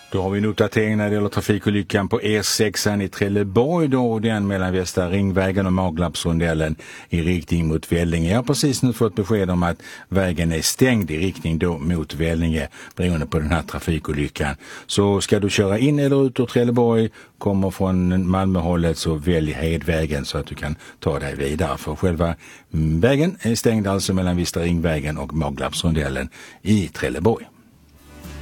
Då har vi en uppdatering när det gäller trafikolyckan på E6 i Trelleborg då, den mellan Västra Ringvägen och Maglarpsrondellen i riktning mot Vellinge. Jag har precis nu fått besked om att vägen är stängd i riktning då mot Vellinge beroende på den här trafikolyckan. Så ska du köra in eller ut ur Trelleborg, kommer från Malmöhållet, så välj Hedvägen så att du kan ta dig vidare. För själva vägen är stängd alltså mellan Västra Ringvägen och Maglarpsrondellen i Trelleborg.